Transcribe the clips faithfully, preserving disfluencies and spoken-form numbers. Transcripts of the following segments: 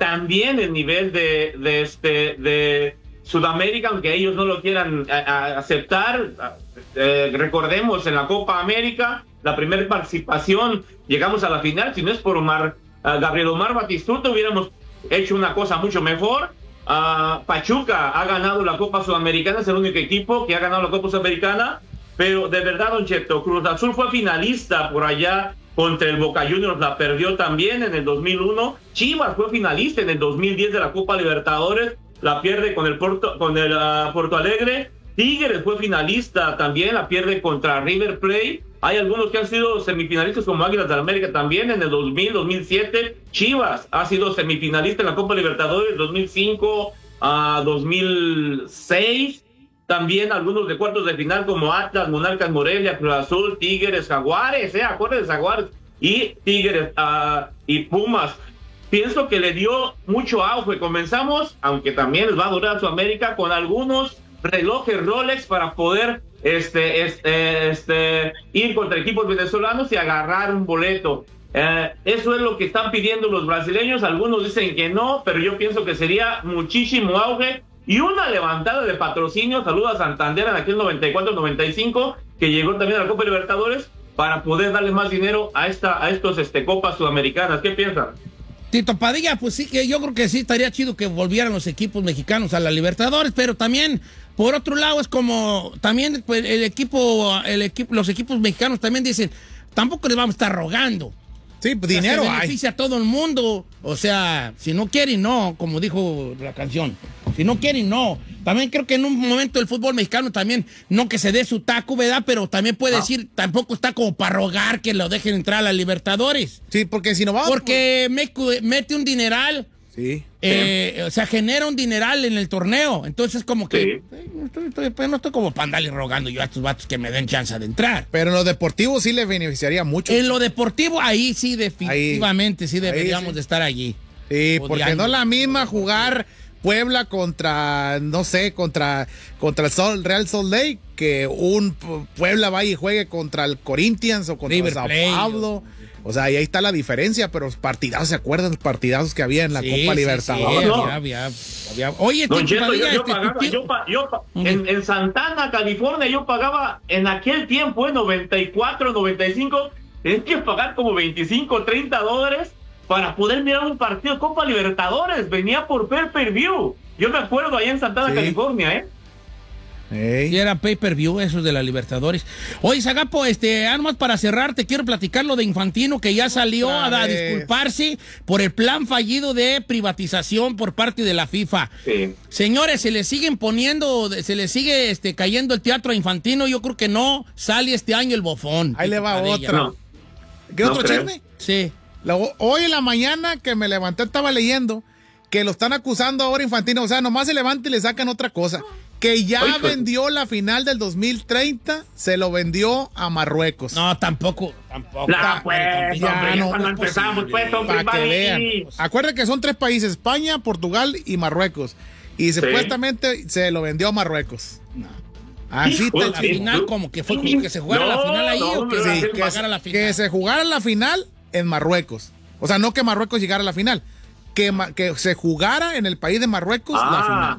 también el nivel de, de, este, de Sudamérica, aunque ellos no lo quieran a, a aceptar. Eh, recordemos, en la Copa América, la primera participación, llegamos a la final. Si no es por Omar, uh, Gabriel Omar Batistuta, hubiéramos hecho una cosa mucho mejor. Uh, Pachuca ha ganado la Copa Sudamericana, es el único equipo que ha ganado la Copa Sudamericana, pero de verdad, Don Cheto, Cruz Azul fue finalista por allá contra el Boca Juniors, la perdió también en el dos mil uno. Chivas fue finalista en el dos mil diez de la Copa Libertadores, la pierde con el Porto, con el uh, Porto Alegre. Tigres fue finalista también, la pierde contra River Plate. Hay algunos que han sido semifinalistas como Águilas del América también en el dos mil, dos mil siete. Chivas ha sido semifinalista en la Copa Libertadores dos mil cinco a dos mil seis. También algunos de cuartos de final como Atlas, Monarcas Morelia, Cruz Azul, Tigres, Jaguares, eh, acuérdense de Jaguares, y Tigres uh, y Pumas. Pienso que le dio mucho auge. Comenzamos, aunque también les va a durar Sudamérica, con algunos relojes Rolex para poder este, este, este, ir contra equipos venezolanos y agarrar un boleto. Eh, eso es lo que están pidiendo los brasileños. Algunos dicen que no, pero yo pienso que sería muchísimo auge y una levantada de patrocinio. Saluda a Santander en aquel noventa y cuatro noventa y cinco, que llegó también a la Copa Libertadores, para poder darle más dinero a esta a estos este, Copas Sudamericanas. ¿Qué piensan? Tito Padilla, pues sí, que yo creo que sí estaría chido que volvieran los equipos mexicanos a la Libertadores, pero también, por otro lado, es como, también pues, el equipo, el equipo, los equipos mexicanos también dicen, tampoco les vamos a estar rogando. Sí, pues dinero hay. Se hay. beneficia a todo el mundo. O sea, si no quieren, no, como dijo la canción. Si no quieren, no. También creo que en un momento el fútbol mexicano también, no que se dé su taco, ¿verdad? Pero también puede ah. decir, tampoco está como para rogar que lo dejen entrar a la Libertadores. Sí, porque si no va... Porque me, mete un dineral. Sí. Eh, sí. O sea, genera un dineral en el torneo. Entonces, como que... Sí. Eh, no, estoy, estoy, pues, no estoy como para andarle rogando yo a estos vatos que me den chance de entrar. Pero en lo deportivo sí le beneficiaría mucho. En lo deportivo, ahí sí, definitivamente, ahí, sí deberíamos sí. de estar allí. Sí, odiando. Porque no es la misma jugar Puebla contra, no sé, contra, contra el Sol, Real Salt Lake, que un Puebla vaya y juegue contra el Corinthians o contra River Sao Play, Paulo. O sea, y ahí está la diferencia, pero los partidazos, ¿se acuerdan los partidazos que había en la sí, Copa sí, Libertadores? Sí, no. había, había, había. Oye, Don Cheto, Padilla, yo, yo este, pagaba, tío... yo, yo, en, en Santana, California, yo pagaba en aquel tiempo, en noventa y cuatro, noventa y cinco, tenés que pagar como veinticinco, treinta dólares para poder mirar un partido de Copa Libertadores. Venía por pay-per-view. Yo me acuerdo ahí en Santana, sí. California, ¿eh? Hey. Y era pay-per-view esos de la Libertadores. Oye, Zagapo, este, además para cerrar, te quiero platicar lo de Infantino, que ya salió a, a disculparse por el plan fallido de privatización por parte de la FIFA. Sí. Señores, se le siguen poniendo, se le sigue este, cayendo el teatro a Infantino. Yo creo que no sale este año el bofón. Ahí le va otra. No. ¿Qué no otro creo. chisme? Sí. Lo, hoy en la mañana que me levanté estaba leyendo que lo están acusando ahora Infantino. O sea, nomás se levanta y le sacan otra cosa. Que ya Oye, vendió la final del dos mil treinta, se lo vendió a Marruecos. No, tampoco, tampoco. No, pues, ya hombre, no, cuando empezamos, pues, hombre, para que vean. Acuérdense que son tres países, España, Portugal y Marruecos. Y sí. supuestamente se lo vendió a Marruecos. No. Así sí, te la final, como que fue como que se jugara no, la final ahí, no, o que, sí, se que, jugara la final. Que se jugara la final en Marruecos. O sea, no que Marruecos llegara a la final, que, que se jugara en el país de Marruecos ah. la final.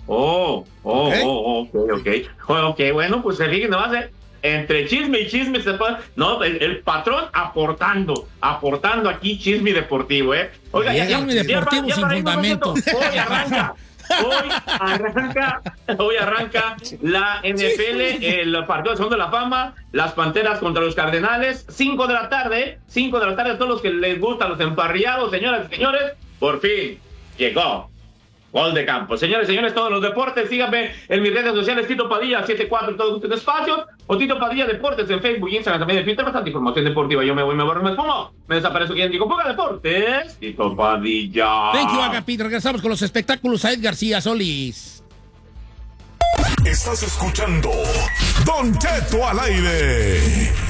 Oh, oh, okay. oh, ok, ok. Ok, bueno, pues se fijen, no va a ser entre chisme y chisme se puede. No, el, el patrón aportando, aportando aquí chisme deportivo, ¿eh? Oiga, ya, ya, chisme ya, deportivo ya, ya, sin fundamento. Hoy arranca, hoy arranca, hoy arranca la N F L, el partido de Salón de la Fama, las Panteras contra los Cardenales, cinco de la tarde, cinco de la tarde, a todos los que les gustan los emparrillados, señoras y señores, por fin llegó. Gol de campo. Señores, señores, todos los deportes, síganme en mis redes sociales, Tito Padilla setenta y cuatro en todos los espacios, o Tito Padilla Deportes en Facebook y Instagram, también en Twitter, bastante información deportiva. Yo me voy, me borro, me esfumo, me desaparezco quien digo, ponga deportes, Tito Padilla. Thank you, Agapito. Regresamos con los espectáculos. Said García Solís. Estás escuchando Don Cheto al aire.